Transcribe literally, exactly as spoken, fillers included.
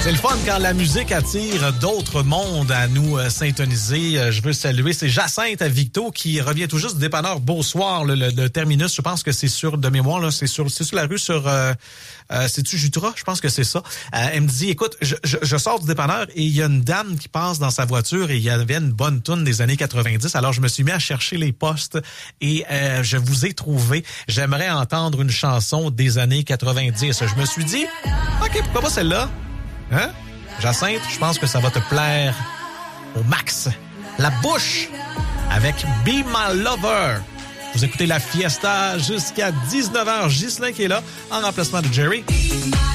C'est le fun quand la musique attire d'autres mondes à nous euh, syntoniser. Euh, je veux saluer, c'est Jacinthe à Victo qui revient tout juste du dépanneur Beausoir, le, le, le terminus. Je pense que c'est sur, de mémoire, là, c'est sur, c'est sur la rue sur, euh, euh, c'est-tu Jutra? Je pense que c'est ça. Euh, elle me dit, écoute, je, je, je sors du dépanneur et il y a une dame qui passe dans sa voiture et il y avait une bonne toune des années quatre-vingt-dix. Alors, je me suis mis à chercher les postes et euh, je vous ai trouvé. J'aimerais entendre une chanson des années quatre-vingt-dix. Je me suis dit, OK, pourquoi pas celle-là? Hein? Jacinthe, je pense que ça va te plaire au max. La Bouche avec Be My Lover. Vous écoutez La Fiesta jusqu'à dix-neuf heures. Ghislain qui est là en remplacement de Jerry.